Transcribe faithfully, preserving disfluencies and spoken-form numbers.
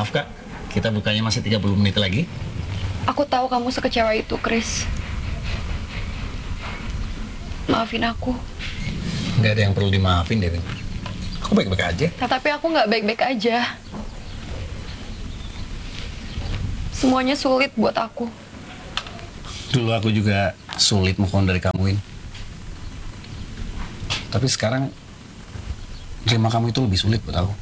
Maaf Kak, kita bukanya masih tiga puluh menit lagi. Aku tahu kamu sekecewa itu, Chris. Maafin aku. Nggak ada yang perlu dimaafin, Dewi. Aku baik-baik aja. Tapi aku nggak baik-baik aja. Semuanya sulit buat aku. Dulu aku juga sulit move on dari kamu, Win. Tapi sekarang terima kamu itu lebih sulit buat aku.